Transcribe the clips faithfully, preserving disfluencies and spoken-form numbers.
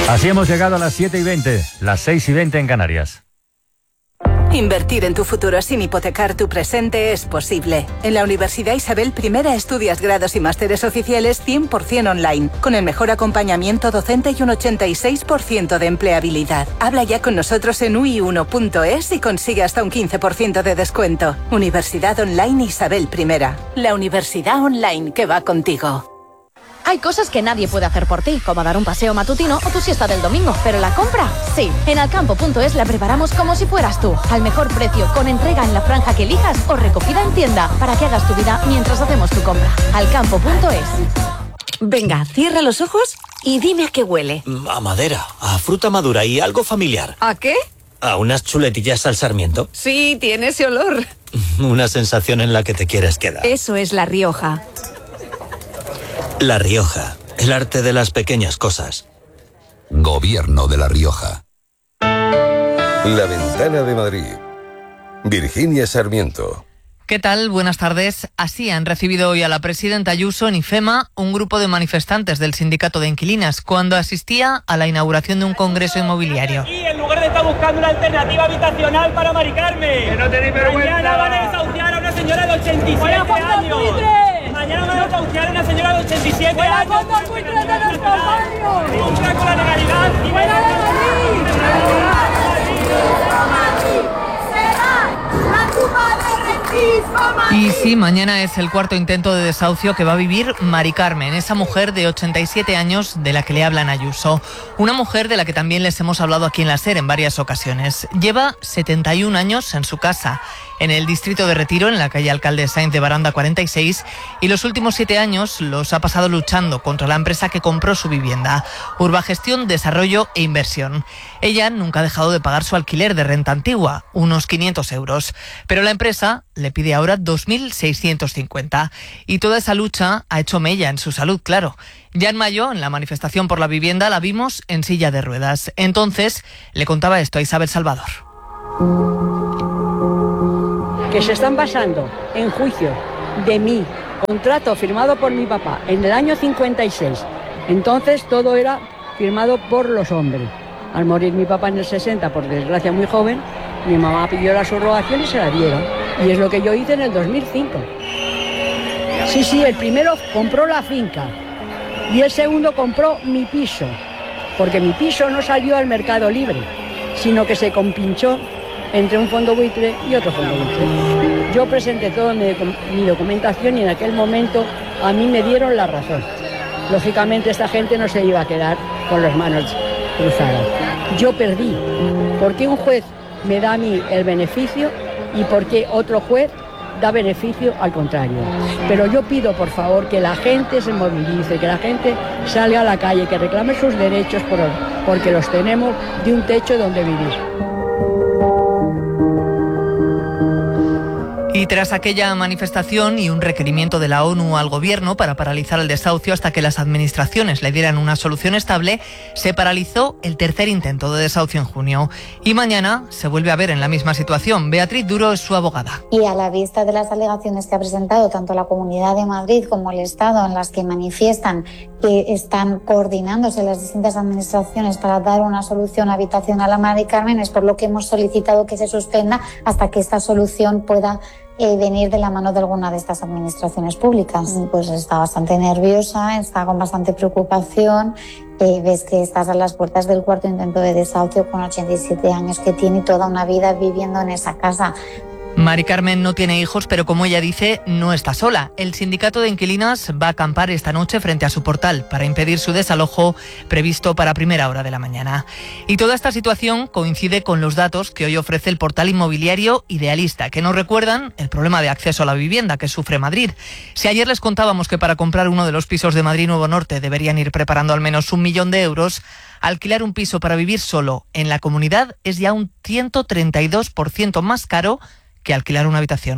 Así hemos llegado a las siete y veinte, las seis y veinte en Canarias. Invertir en tu futuro sin hipotecar tu presente es posible. En la Universidad Isabel I estudias grados y másteres oficiales cien por ciento online, con el mejor acompañamiento docente y un ochenta y seis por ciento de empleabilidad. Habla ya con nosotros en u i uno punto es y consigue hasta un quince por ciento de descuento. Universidad Online Isabel I. La universidad online que va contigo. Hay cosas que nadie puede hacer por ti, como dar un paseo matutino o tu siesta del domingo, pero la compra, sí. En alcampo punto es la preparamos como si fueras tú, al mejor precio, con entrega en la franja que elijas o recogida en tienda, para que hagas tu vida mientras hacemos tu compra. alcampo punto es. Venga, cierra los ojos y dime a qué huele. A madera, a fruta madura y algo familiar. ¿A qué? ¿A unas chuletillas al sarmiento? Sí, tiene ese olor. Una sensación en la que te quieres quedar. Eso es La Rioja. La Rioja, el arte de las pequeñas cosas. Gobierno de La Rioja. La Ventana de Madrid. Virginia Sarmiento. ¿Qué tal? Buenas tardes. Así han recibido hoy a la presidenta Ayuso en IFEMA un grupo de manifestantes del sindicato de inquilinas cuando asistía a la inauguración de un congreso inmobiliario. Y en lugar de estar buscando una alternativa habitacional para Mari Carmen. Que no tenéis vergüenza. Mañana van a desahuciar a una señora de ochenta y siete años. Mañana van a desahuciar a una señora de ochenta y siete años. ¡Fuera con los buitres de los compañeros! ¡Contra con la legalidad! ¡Y fuera de Madrid! Y sí, mañana es el cuarto intento de desahucio que va a vivir Mari Carmen, esa mujer de ochenta y siete años de la que le hablan Ayuso. Una mujer de la que también les hemos hablado aquí en la SER en varias ocasiones. Lleva setenta y un años en su casa, en el distrito de Retiro, en la calle Alcalde Sainz de Baranda cuarenta y seis, y los últimos siete años los ha pasado luchando contra la empresa que compró su vivienda, Urbagestión, Desarrollo e Inversión. Ella nunca ha dejado de pagar su alquiler de renta antigua, unos quinientos euros, pero la empresa le pide ahora dos mil seiscientos cincuenta, y toda esa lucha ha hecho mella en su salud, claro. Ya en mayo, en la manifestación por la vivienda, la vimos en silla de ruedas. Entonces le contaba esto a Isabel Salvador. Que se están basando en juicio de mi contrato firmado por mi papá en el año cincuenta y seis. Entonces todo era firmado por los hombres. Al morir mi papá en el sesenta, por desgracia muy joven, mi mamá pidió la subrogación y se la dieron. Y es lo que yo hice en el dos mil cinco. Sí, sí, el primero compró la finca y el segundo compró mi piso, porque mi piso no salió al mercado libre, sino que se compinchó entre un fondo buitre y otro fondo buitre. Yo presenté toda mi, mi documentación y en aquel momento a mí me dieron la razón. Lógicamente esta gente no se iba a quedar con las manos cruzadas. Yo perdí. ¿Por qué un juez me da a mí el beneficio y por qué otro juez da beneficio al contrario? Pero yo pido, por favor, que la gente se movilice, que la gente salga a la calle, que reclame sus derechos por, porque los tenemos de un techo donde vivir. Y tras aquella manifestación y un requerimiento de la ONU al gobierno para paralizar el desahucio hasta que las administraciones le dieran una solución estable, se paralizó el tercer intento de desahucio en junio. Y mañana se vuelve a ver en la misma situación. Beatriz Duro es su abogada. Y a la vista de las alegaciones que ha presentado tanto la Comunidad de Madrid como el Estado, en las que manifiestan que están coordinándose las distintas administraciones para dar una solución habitacional a Mari Carmen, es por lo que hemos solicitado que se suspenda hasta que esta solución pueda Eh, venir de la mano de alguna de estas administraciones públicas. Pues está bastante nerviosa, está con bastante preocupación, eh, ves que estás a las puertas del cuarto intento de desahucio con ochenta y siete años, que tiene toda una vida viviendo en esa casa. Mari Carmen no tiene hijos, pero como ella dice, no está sola. El sindicato de inquilinas va a acampar esta noche frente a su portal para impedir su desalojo previsto para primera hora de la mañana. Y toda esta situación coincide con los datos que hoy ofrece el portal inmobiliario Idealista, que nos recuerdan el problema de acceso a la vivienda que sufre Madrid. Si ayer les contábamos que para comprar uno de los pisos de Madrid Nuevo Norte deberían ir preparando al menos un millón de euros, alquilar un piso para vivir solo en la comunidad es ya un ciento treinta y dos por ciento más caro que alquilar una habitación.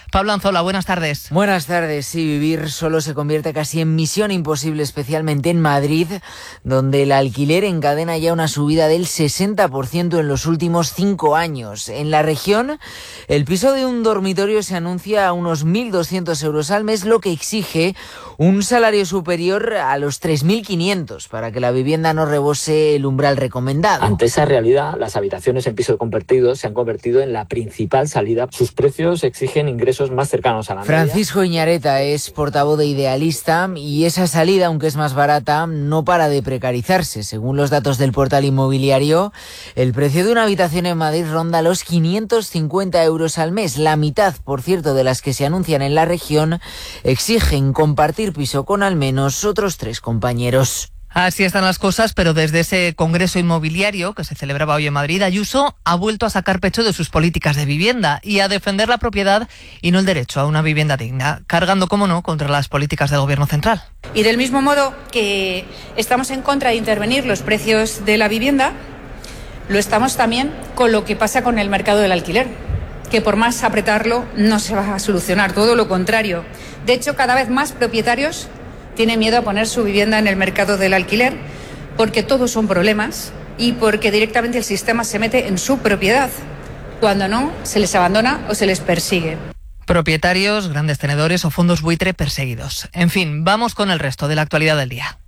Pablo Anzola, buenas tardes. Buenas tardes. Sí, vivir solo se convierte casi en misión imposible, especialmente en Madrid, donde el alquiler encadena ya una subida del sesenta por ciento en los últimos cinco años. En la región, el piso de un dormitorio se anuncia a unos mil doscientos euros al mes, lo que exige un salario superior a los tres mil quinientos para que la vivienda no rebose el umbral recomendado. Ante esa realidad, las habitaciones en piso compartido se han convertido en la principal salida. Sus precios exigen ingresos más cercanos a la media. Francisco Iñareta es portavoz de Idealista y esa salida, aunque es más barata, no para de precarizarse. Según los datos del portal inmobiliario, el precio de una habitación en Madrid ronda los quinientos cincuenta euros al mes. La mitad, por cierto, de las que se anuncian en la región exigen compartir piso con al menos otros tres compañeros. Así están las cosas, pero desde ese congreso inmobiliario que se celebraba hoy en Madrid, Ayuso ha vuelto a sacar pecho de sus políticas de vivienda y a defender la propiedad y no el derecho a una vivienda digna, cargando, como no, contra las políticas del Gobierno central. Y del mismo modo que estamos en contra de intervenir los precios de la vivienda, lo estamos también con lo que pasa con el mercado del alquiler, que por más apretarlo no se va a solucionar, todo lo contrario. De hecho, cada vez más propietarios tiene miedo a poner su vivienda en el mercado del alquiler porque todos son problemas y porque directamente el sistema se mete en su propiedad. Cuando no, se les abandona o se les persigue. Propietarios, grandes tenedores o fondos buitre perseguidos. En fin, vamos con el resto de la actualidad del día.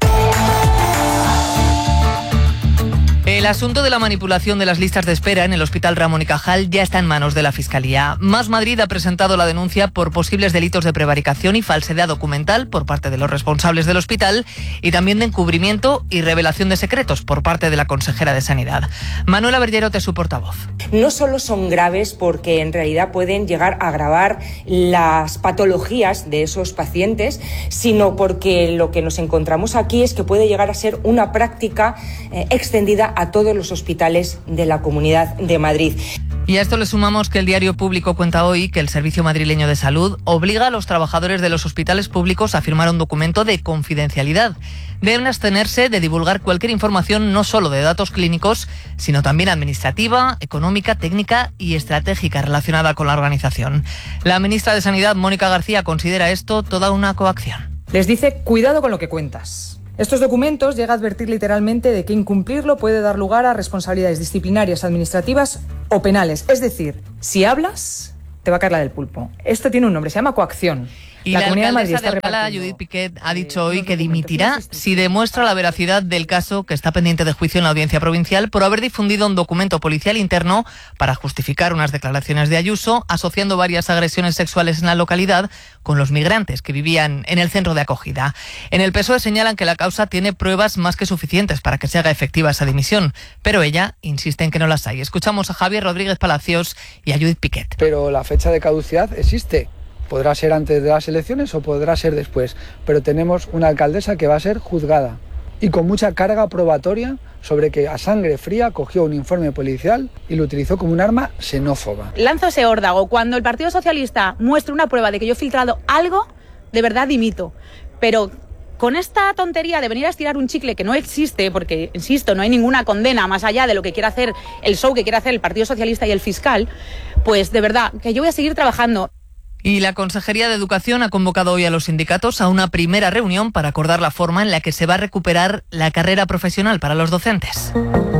El asunto de la manipulación de las listas de espera en el Hospital Ramón y Cajal ya está en manos de la Fiscalía. Más Madrid ha presentado la denuncia por posibles delitos de prevaricación y falsedad documental por parte de los responsables del hospital y también de encubrimiento y revelación de secretos por parte de la consejera de Sanidad. Manuela Bergerote es su portavoz. No solo son graves porque en realidad pueden llegar a agravar las patologías de esos pacientes, sino porque lo que nos encontramos aquí es que puede llegar a ser una práctica eh, extendida a todos los hospitales de la Comunidad de Madrid. Y a esto le sumamos que el Diario Público cuenta hoy que el Servicio Madrileño de Salud obliga a los trabajadores de los hospitales públicos a firmar un documento de confidencialidad. Deben abstenerse de divulgar cualquier información no solo de datos clínicos, sino también administrativa, económica, técnica y estratégica relacionada con la organización. La ministra de Sanidad, Mónica García, considera esto toda una coacción. Les dice, cuidado con lo que cuentas. Estos documentos llega a advertir literalmente de que incumplirlo puede dar lugar a responsabilidades disciplinarias, administrativas o penales. Es decir, si hablas, te va a caer la del pulpo. Esto tiene un nombre, se llama coacción. Y la, la alcaldesa de Alcalá, Judith Piquet, ha dicho hoy que dimitirá si demuestra la veracidad del caso que está pendiente de juicio en la Audiencia Provincial por haber difundido un documento policial interno para justificar unas declaraciones de Ayuso, asociando varias agresiones sexuales en la localidad con los migrantes que vivían en el centro de acogida. En el P S O E señalan que la causa tiene pruebas más que suficientes para que se haga efectiva esa dimisión, pero ella insiste en que no las hay. Escuchamos a Javier Rodríguez Palacios y a Judith Piquet. Pero la fecha de caducidad existe. Podrá ser antes de las elecciones o podrá ser después, pero tenemos una alcaldesa que va a ser juzgada y con mucha carga probatoria sobre que a sangre fría cogió un informe policial y lo utilizó como un arma xenófoba. Lanzo ese órdago. Cuando el Partido Socialista muestre una prueba de que yo he filtrado algo, de verdad dimito. Pero con esta tontería de venir a estirar un chicle que no existe, porque, insisto, no hay ninguna condena más allá de lo que quiera hacer el show que quiere hacer el Partido Socialista y el fiscal, pues de verdad que yo voy a seguir trabajando. Y la Consejería de Educación ha convocado hoy a los sindicatos a una primera reunión para acordar la forma en la que se va a recuperar la carrera profesional para los docentes.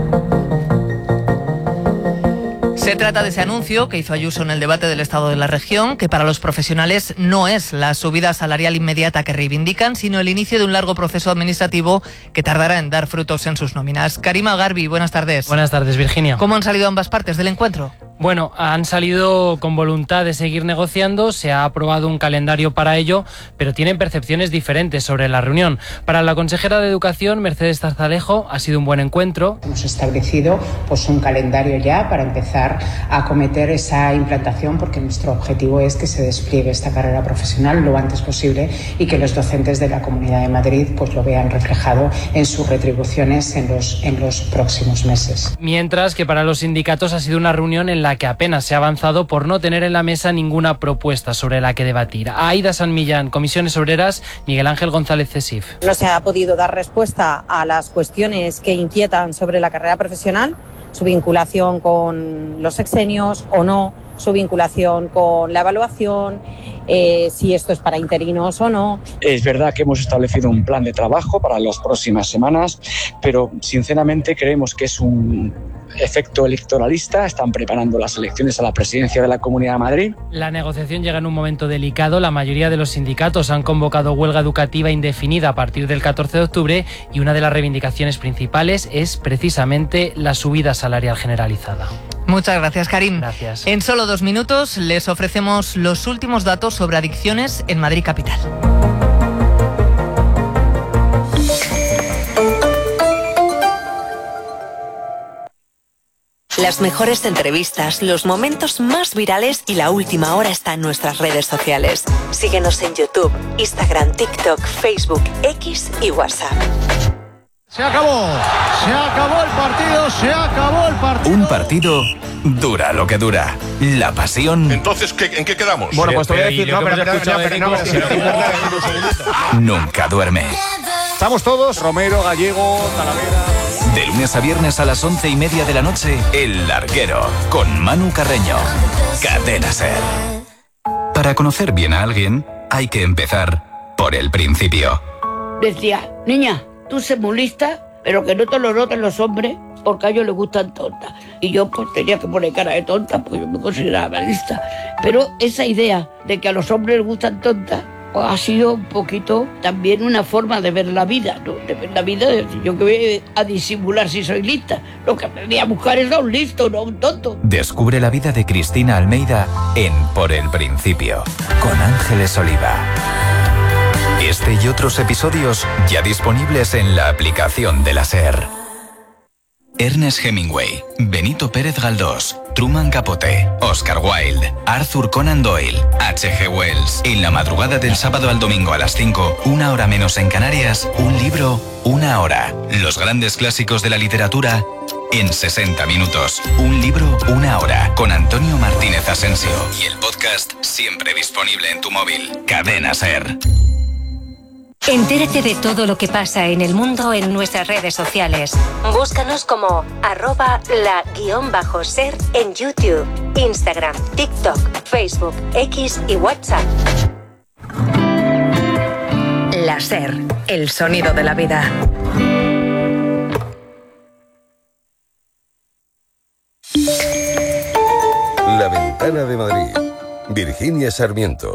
Se trata de ese anuncio que hizo Ayuso en el debate del Estado de la Región, que para los profesionales no es la subida salarial inmediata que reivindican, sino el inicio de un largo proceso administrativo que tardará en dar frutos en sus nóminas. Karima Garbi, buenas tardes. Buenas tardes, Virginia. ¿Cómo han salido ambas partes del encuentro? Bueno, han salido con voluntad de seguir negociando, se ha aprobado un calendario para ello, pero tienen percepciones diferentes sobre la reunión. Para la consejera de Educación, Mercedes Zarzalejo, ha sido un buen encuentro. Hemos establecido pues un calendario ya para empezar a acometer esa implantación, porque nuestro objetivo es que se despliegue esta carrera profesional lo antes posible y que los docentes de la Comunidad de Madrid pues lo vean reflejado en sus retribuciones en los, en los próximos meses. Mientras que para los sindicatos ha sido una reunión en la que apenas se ha avanzado por no tener en la mesa ninguna propuesta sobre la que debatir. Aida San Millán, Comisiones Obreras, Miguel Ángel González Cesif. No se ha podido dar respuesta a las cuestiones que inquietan sobre la carrera profesional, su vinculación con los sexenios o no, su vinculación con la evaluación, eh, si esto es para interinos o no. Es verdad que hemos establecido un plan de trabajo para las próximas semanas, pero sinceramente creemos que es un efecto electoralista. Están preparando las elecciones a la presidencia de la Comunidad de Madrid. La negociación llega en un momento delicado. La mayoría de los sindicatos han convocado huelga educativa indefinida a partir del catorce de octubre y una de las reivindicaciones principales es precisamente la subida salarial generalizada. Muchas gracias, Karim. Gracias. En solo dos minutos les ofrecemos los últimos datos sobre adicciones en Madrid capital. Las mejores entrevistas, los momentos más virales y la última hora está en nuestras redes sociales. Síguenos en YouTube, Instagram, TikTok, Facebook, X y WhatsApp. Se acabó, se acabó el partido, se acabó el partido. Un partido dura lo que dura. La pasión. Entonces, ¿qué, ¿en qué quedamos? Bueno, pues te voy a decir, no, pero no, pero no, Nunca duerme. Estamos todos, Romero, Gallego, Talavera. De lunes a viernes a las once y media de la noche, El Larguero, con Manu Carreño. Cadena SER. Para conocer bien a alguien, hay que empezar por el principio. Decía, niña, tú sé muy lista, pero que no te lo noten los hombres, porque a ellos les gustan tontas. Y yo pues tenía que poner cara de tonta, porque yo me consideraba lista. Pero esa idea de que a los hombres les gustan tontas, pues ha sido un poquito también una forma de ver la vida, ¿no? De ver la vida, de decir, yo que voy a disimular si soy lista. Lo que aprendí a buscar es a un listo, no a un tonto. Descubre la vida de Cristina Almeida en Por el Principio, con Ángeles Oliva. Este y otros episodios ya disponibles en la aplicación de la SER. Ernest Hemingway, Benito Pérez Galdós, Truman Capote, Oscar Wilde, Arthur Conan Doyle, H G Wells. En la madrugada del sábado al domingo a las cinco, una hora menos en Canarias, un libro, una hora. Los grandes clásicos de la literatura en sesenta minutos. Un libro, una hora. Con Antonio Martínez Asensio. Y el podcast siempre disponible en tu móvil. Cadena SER. Entérate de todo lo que pasa en el mundo en nuestras redes sociales. Búscanos como arroba la guión bajo ser en YouTube, Instagram, TikTok, Facebook, X y WhatsApp. La SER, el sonido de la vida. La Ventana de Madrid. Virginia Sarmiento.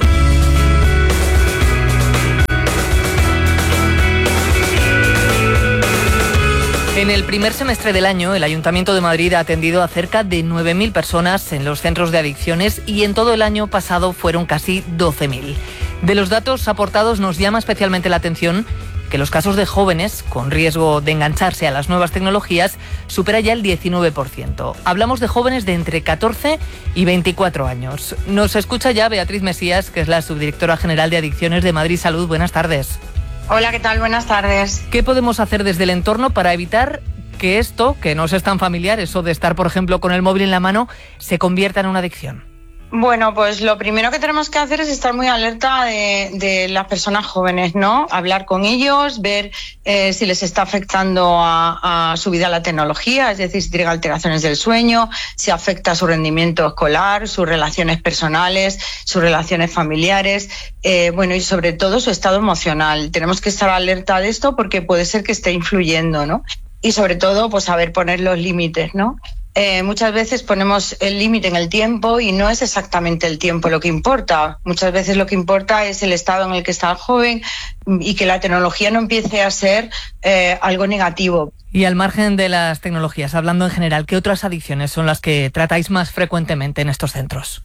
En el primer semestre del año, el Ayuntamiento de Madrid ha atendido a cerca de nueve mil personas en los centros de adicciones y en todo el año pasado fueron casi doce mil. De los datos aportados nos llama especialmente la atención que los casos de jóvenes con riesgo de engancharse a las nuevas tecnologías supera ya el diecinueve por ciento. Hablamos de jóvenes de entre catorce y veinticuatro años. Nos escucha ya Beatriz Mesías, que es la subdirectora general de Adicciones de Madrid Salud. Buenas tardes. Hola, ¿qué tal? Buenas tardes. ¿Qué podemos hacer desde el entorno para evitar que esto, que nos es tan familiar, eso de estar, por ejemplo, con el móvil en la mano, se convierta en una adicción? Bueno, pues lo primero que tenemos que hacer es estar muy alerta de, de las personas jóvenes, ¿no? Hablar con ellos, ver eh, si les está afectando a, a su vida la tecnología, es decir, si tienen alteraciones del sueño, si afecta a su rendimiento escolar, sus relaciones personales, sus relaciones familiares, eh, bueno, y sobre todo su estado emocional. Tenemos que estar alerta de esto porque puede ser que esté influyendo, ¿no? Y sobre todo, pues saber poner los límites, ¿no? Eh, muchas veces ponemos el límite en el tiempo y no es exactamente el tiempo lo que importa. Muchas veces lo que importa es el estado en el que está el joven y que la tecnología no empiece a ser eh, algo negativo. Y al margen de las tecnologías, hablando en general, ¿qué otras adicciones son las que tratáis más frecuentemente en estos centros?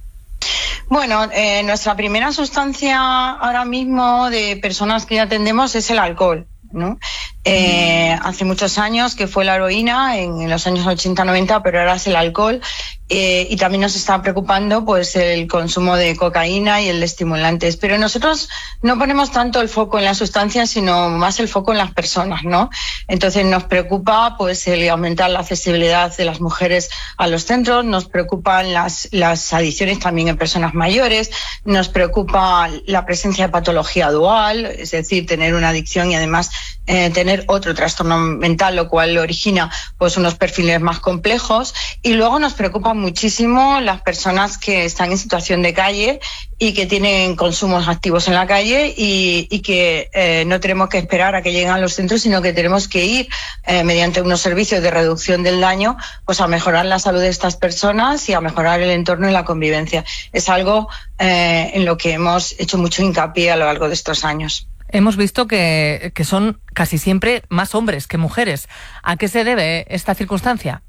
Bueno, eh, nuestra primera sustancia ahora mismo de personas que atendemos es el alcohol, ¿no? Eh, hace muchos años que fue la heroína, en, en los años ochenta noventa, pero ahora es el alcohol, eh, y también nos está preocupando pues el consumo de cocaína y el de estimulantes. Pero nosotros no ponemos tanto el foco en las sustancias, sino más el foco en las personas, ¿no? Entonces nos preocupa pues el aumentar la accesibilidad de las mujeres a los centros, nos preocupan las, las adicciones también en personas mayores, nos preocupa la presencia de patología dual, es decir, tener una adicción y además eh, tener otro trastorno mental, lo cual origina pues unos perfiles más complejos. Y luego nos preocupan muchísimo las personas que están en situación de calle y que tienen consumos activos en la calle y, y que eh, no tenemos que esperar a que lleguen a los centros, sino que tenemos que ir eh, mediante unos servicios de reducción del daño pues a mejorar la salud de estas personas y a mejorar el entorno y la convivencia. Es algo eh, en lo que hemos hecho mucho hincapié a lo largo de estos años. Hemos visto que, que son casi siempre más hombres que mujeres. ¿A qué se debe esta circunstancia?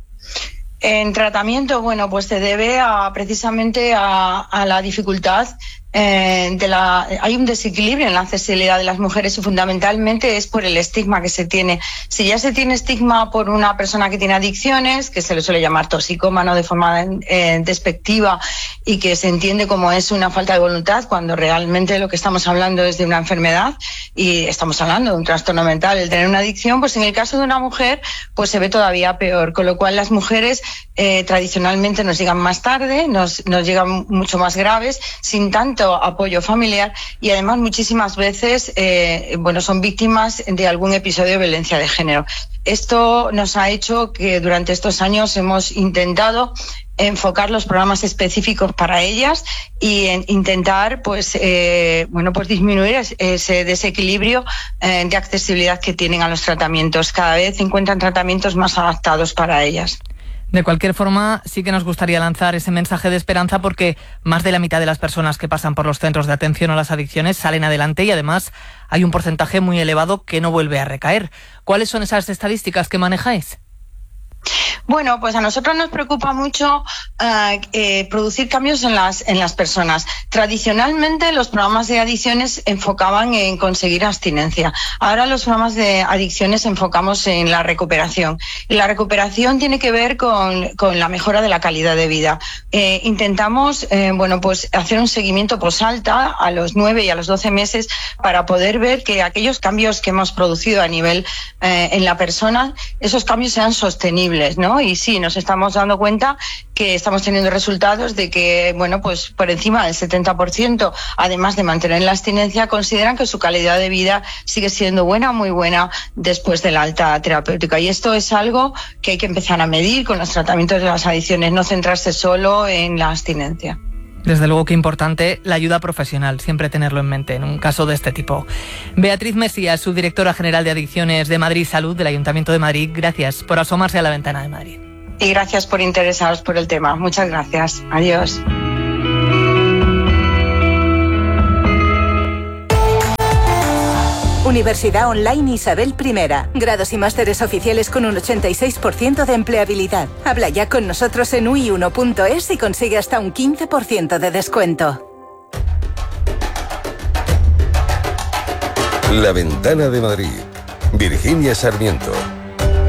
En tratamiento, bueno, pues se debe a, precisamente a, a la dificultad eh, de la... Hay un desequilibrio en la accesibilidad de las mujeres y fundamentalmente es por el estigma que se tiene. Si ya se tiene estigma por una persona que tiene adicciones, que se le suele llamar toxicómano de forma eh, despectiva y que se entiende como es una falta de voluntad, cuando realmente lo que estamos hablando es de una enfermedad y estamos hablando de un trastorno mental. El tener una adicción, pues en el caso de una mujer, pues se ve todavía peor, con lo cual las mujeres eh, tradicionalmente nos llegan más tarde, nos, nos llegan mucho más graves, sin tanto apoyo familiar y además muchísimas veces eh, bueno, son víctimas de algún episodio de violencia de género. Esto nos ha hecho que durante estos años hemos intentado enfocar los programas específicos para ellas y en intentar pues eh, bueno pues disminuir ese desequilibrio eh, de accesibilidad que tienen a los tratamientos. Cada vez encuentran tratamientos más adaptados para ellas. De cualquier forma, sí que nos gustaría lanzar ese mensaje de esperanza porque más de la mitad de las personas que pasan por los centros de atención a las adicciones salen adelante y además hay un porcentaje muy elevado que no vuelve a recaer. ¿Cuáles son esas estadísticas que manejáis? Bueno, pues a nosotros nos preocupa mucho uh, eh, producir cambios en las en las personas. Tradicionalmente los programas de adicciones enfocaban en conseguir abstinencia. Ahora los programas de adicciones enfocamos en la recuperación. Y la recuperación tiene que ver con, con la mejora de la calidad de vida. Eh, intentamos eh, bueno, pues hacer un seguimiento posalta a los nueve y a los doce meses para poder ver que aquellos cambios que hemos producido a nivel eh, en la persona, esos cambios sean sostenibles, ¿no? Y sí, nos estamos dando cuenta que estamos teniendo resultados de que, bueno, pues por encima del setenta por ciento, además de mantener la abstinencia, consideran que su calidad de vida sigue siendo buena, muy buena, después de la alta terapéutica. Y esto es algo que hay que empezar a medir con los tratamientos de las adicciones, no centrarse solo en la abstinencia. Desde luego que importante la ayuda profesional, siempre tenerlo en mente en un caso de este tipo. Beatriz Mesías, subdirectora general de Adicciones de Madrid Salud del Ayuntamiento de Madrid, gracias por asomarse a la ventana de Madrid. Y gracias por interesaros por el tema. Muchas gracias. Adiós. Universidad Online Isabel I. Grados y másteres oficiales con un ochenta y seis por ciento de empleabilidad. Habla ya con nosotros en u i uno punto es y consigue hasta un quince por ciento de descuento. La Ventana de Madrid. Virginia Sarmiento.